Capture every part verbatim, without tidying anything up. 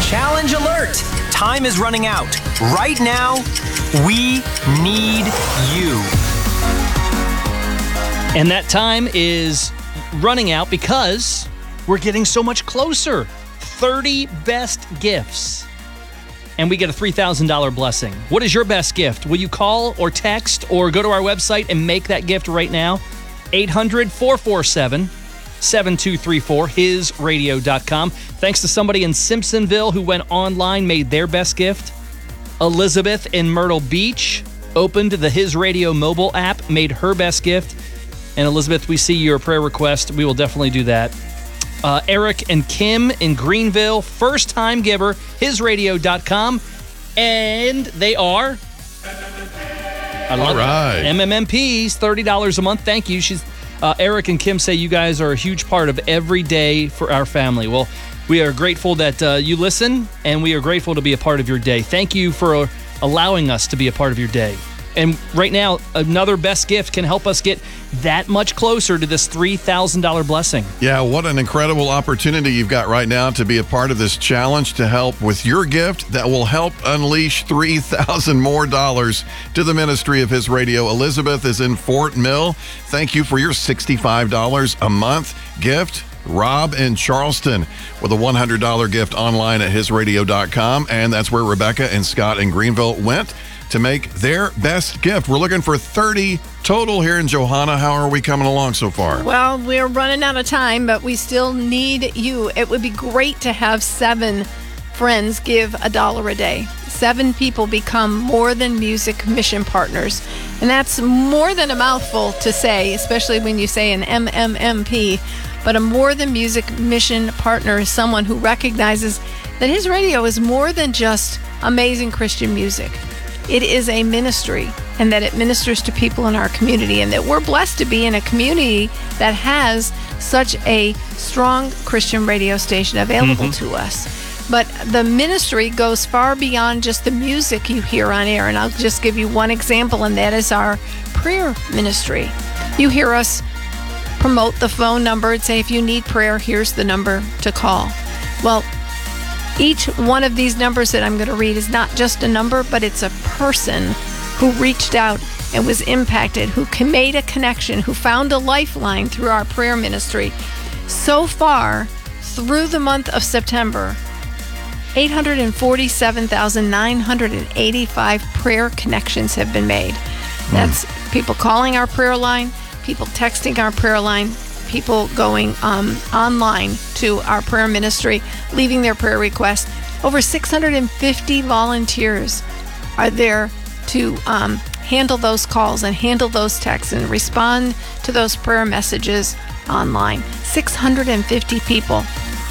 Challenge alert! Time is running out. Right now, we need you. And that time is running out because we're getting so much closer. thirty best gifts. And we get a three thousand dollars blessing. What is your best gift? Will you call or text or go to our website and make that gift right now? eight hundred, four four seven, seven two three four, his radio dot com. Thanks to somebody in Simpsonville who went online, made their best gift. Elizabeth in Myrtle Beach opened the His Radio mobile app, made her best gift. And Elizabeth, we see your prayer request. We will definitely do that. Uh, Eric and Kim in Greenville, first-time giver, his radio dot com. And they are... I love All right. it. M M M Ps, thirty dollars a month. Thank you. She's uh, Eric and Kim say you guys are a huge part of every day for our family. Well, we are grateful that uh, you listen, and we are grateful to be a part of your day. Thank you for uh, allowing us to be a part of your day. And right now, another best gift can help us get that much closer to this three thousand dollars blessing. Yeah, what an incredible opportunity you've got right now to be a part of this challenge to help with your gift that will help unleash three thousand more dollars to the ministry of His Radio. Elizabeth is in Fort Mill. Thank you for your sixty-five dollars a month gift. Rob in Charleston with a one hundred dollars gift online at his radio dot com. And that's where Rebecca and Scott in Greenville went to make their best gift. We're looking for thirty total here in Johanna. How are we coming along so far? Well, we're running out of time, but we still need you. It would be great to have seven friends give a dollar a day. Seven people become More Than Music mission partners. And that's more than a mouthful to say, especially when you say an M M M P. But a More Than Music mission partner is someone who recognizes that his radio is more than just amazing Christian music. It is a ministry, and that it ministers to people in our community, and that we're blessed to be in a community that has such a strong Christian radio station available mm-hmm. to us. But the ministry goes far beyond just the music you hear on air, and I'll just give you one example, and that is our prayer ministry. You hear us promote the phone number and say, if you need prayer, here's the number to call. Well, each one of these numbers that I'm going to read is not just a number, but it's a person who reached out and was impacted, who made a connection, who found a lifeline through our prayer ministry. So far, through the month of September, eight hundred forty-seven thousand nine hundred eighty-five prayer connections have been made. That's mm. people calling our prayer line, people texting our prayer line, people going um, online to our prayer ministry, leaving their prayer request. Over six hundred fifty volunteers are there to um, handle those calls and handle those texts and respond to those prayer messages online. six hundred fifty people.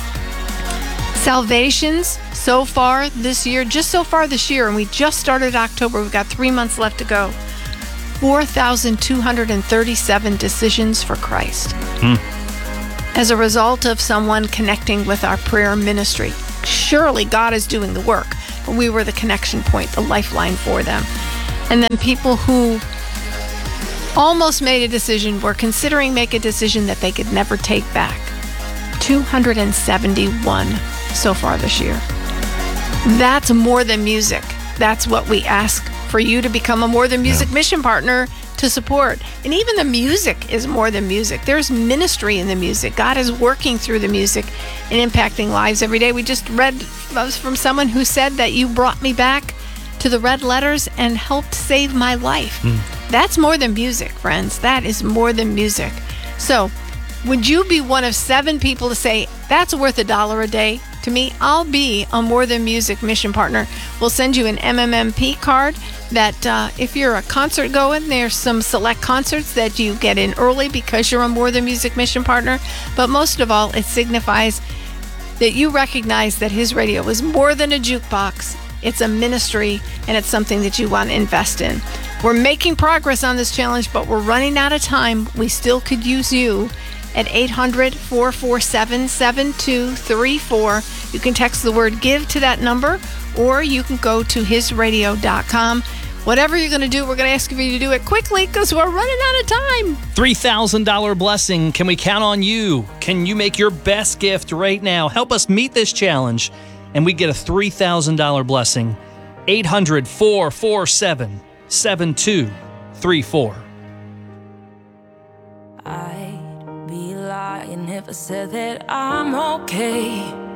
Salvations so far this year, just so far this year, and we just started October, we've got three months left to go. four thousand two hundred thirty-seven decisions for Christ. Hmm. As a result of someone connecting with our prayer ministry. Surely God is doing the work, but we were the connection point, the lifeline for them. And then people who almost made a decision, were considering make a decision that they could never take back. two hundred seventy-one so far this year. That's more than music. That's what we ask for you to become a More Than Music yeah. mission partner to support. And even the music is more than music. There's ministry in the music. God is working through the music and impacting lives every day. We just read from someone who said that you brought me back to the red letters and helped save my life. Mm. That's more than music, friends. That is more than music. So, would you be one of seven people to say, that's worth a dollar a day? To me, I'll be a More Than Music mission partner. We'll send you an M M M P card that uh, if you're a concert going, there's some select concerts that you get in early because you're a More Than Music mission partner. But most of all, it signifies that you recognize that His Radio is more than a jukebox. It's a ministry, and it's something that you want to invest in. We're making progress on this challenge, but we're running out of time. We still could use you at eight hundred, four four seven, seven two three four. You can text the word GIVE to that number, or you can go to his radio dot com. Whatever you're going to do, we're going to ask you to do it quickly because we're running out of time. three thousand dollars blessing. Can we count on you? Can you make your best gift right now? Help us meet this challenge and we get a three thousand dollars blessing. eight hundred, four four seven, seven two three four. I'd be lying if I said that I'm okay.